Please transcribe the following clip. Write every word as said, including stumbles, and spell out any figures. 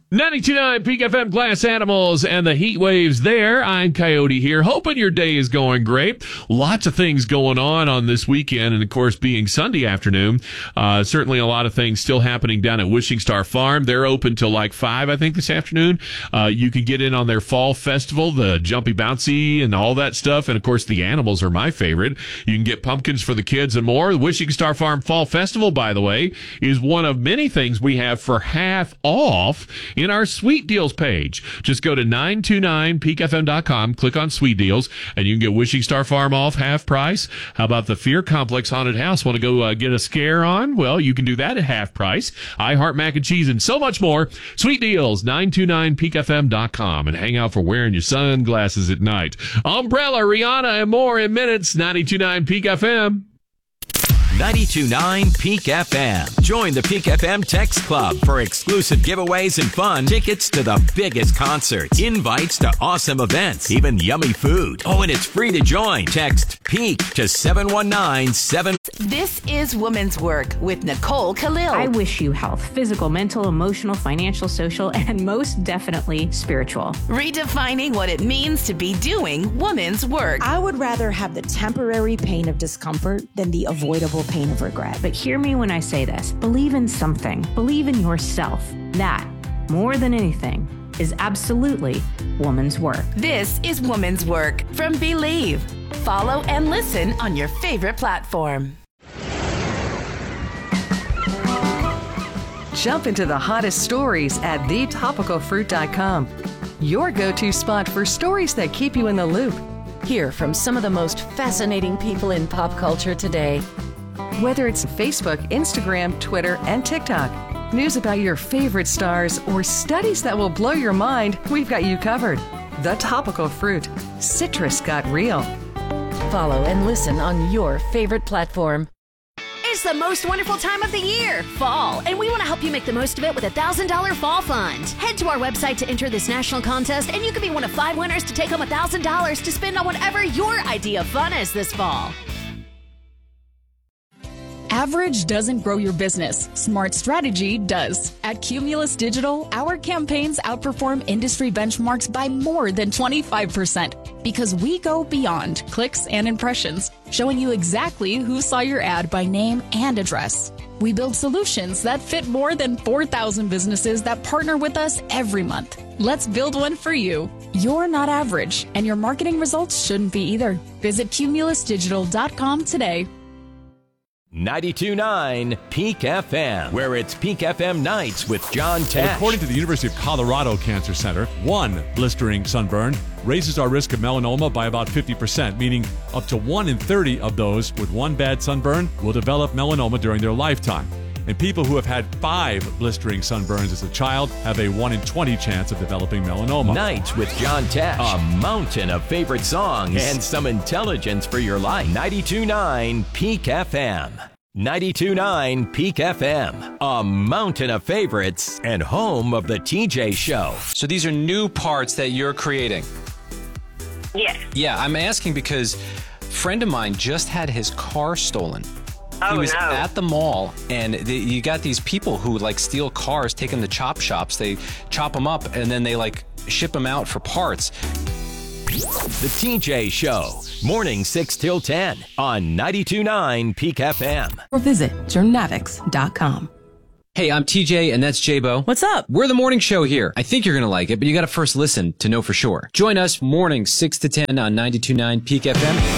ninety-two point nine Peak F M, Glass Animals, and the heat waves there. I'm Coyote here, hoping your day is going great. Lots of things going on on this weekend, and of course, being Sunday afternoon, uh, certainly a lot of things still happening down at Wishing Star Farm. They're open till like five, I think, this afternoon. Uh, you can get in on their fall festival, the Jumpy Bouncy and all that stuff, and of course, the animals are my favorite. You can get pumpkins for the kids and more. The Wishing Star Farm Fall Festival, by the way, is one of many things we have for half off in our Sweet Deals page. Just go to nine two nine peak f m dot com, click on Sweet Deals, and you can get Wishing Star Farm off half price. How about the Fear Complex Haunted House? Want to go uh, get a scare on? Well, you can do that at half price. I Heart Mac and Cheese and so much more. Sweet Deals, nine two nine peak f m dot com, and hang out for wearing your sunglasses at night. Umbrella, Rihanna, and more in minutes. ninety-two point nine Peak F M. ninety-two point nine Peak F M. Join the Peak F M Text Club for exclusive giveaways and fun. Tickets to the biggest concerts, invites to awesome events, even yummy food. Oh, and it's free to join. Text PEAK to seven one nine seven. This is Woman's Work with Nicole Khalil. I wish you health, physical, mental, emotional, financial, social, and most definitely spiritual. Redefining what it means to be doing woman's work. I would rather have the temporary pain of discomfort than the avoidable pain of regret. But hear me when I say this. Believe in something. Believe in yourself. That, more than anything, is absolutely woman's work. This is Woman's Work from Believe. Follow and listen on your favorite platform. Jump into the hottest stories at the topical fruit dot com. Your go-to spot for stories that keep you in the loop. Hear from some of the most fascinating people in pop culture today. Whether it's Facebook, Instagram, Twitter, and TikTok, news about your favorite stars, or studies that will blow your mind, we've got you covered. The Topical Fruit. Citrus got real. Follow and listen on your favorite platform. It's the most wonderful time of the year, fall, and we want to help you make the most of it with a one thousand dollars Fall Fund. Head to our website to enter this national contest, and you can be one of five winners to take home one thousand dollars to spend on whatever your idea of fun is this fall. Average doesn't grow your business. Smart strategy does. At Cumulus Digital, our campaigns outperform industry benchmarks by more than twenty-five percent because we go beyond clicks and impressions, showing you exactly who saw your ad by name and address. We build solutions that fit more than four thousand businesses that partner with us every month. Let's build one for you. You're not average, and your marketing results shouldn't be either. Visit cumulus digital dot com today. ninety-two point nine Peak F M, where it's Peak F M nights with John Tesh. Well, according to the University of Colorado Cancer Center, one blistering sunburn raises our risk of melanoma by about fifty percent, meaning up to one in thirty of those with one bad sunburn will develop melanoma during their lifetime. And people who have had five blistering sunburns as a child have a one in twenty chance of developing melanoma. Nights with John Tesh. A mountain of favorite songs and some intelligence for your life. ninety-two point nine Peak F M. ninety-two point nine Peak F M. A mountain of favorites and home of the T J Show. So these are new parts that you're creating? Yes. Yeah, I'm asking because a friend of mine just had his car stolen. Oh, he was no. at the mall, and the, you got these people who like steal cars, take them to chop shops. They chop them up, and then they like ship them out for parts. The T J Show, morning six till ten on ninety-two point nine Peak F M. Or visit journatics dot com. Hey, I'm T J, and that's J-Bo. What's up? We're the morning show here. I think you're going to like it, but you got to first listen to know for sure. Join us morning six to ten on ninety-two point nine Peak F M.